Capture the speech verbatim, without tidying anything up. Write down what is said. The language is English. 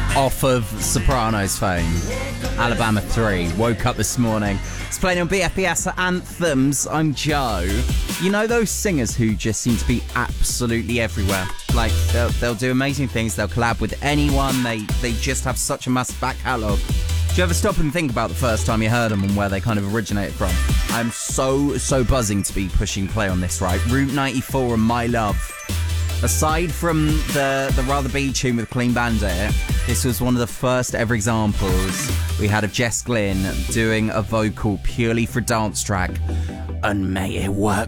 off of Sopranos fame. Alabama three, woke up this morning. It's playing on B F B S Anthems. I'm Joe. You know those singers who just seem to be absolutely everywhere? Like, they'll, they'll do amazing things, they'll collab with anyone, they, they just have such a massive back catalogue. Do you ever stop and think about the first time you heard them and where they kind of originated from? I'm so, so buzzing to be pushing play on this, right? Route ninety-four and My Love. Aside from the, the Rather Be tune with Clean Bandit, this was one of the first ever examples we had of Jess Glynn doing a vocal purely for a dance track. And mate, it worked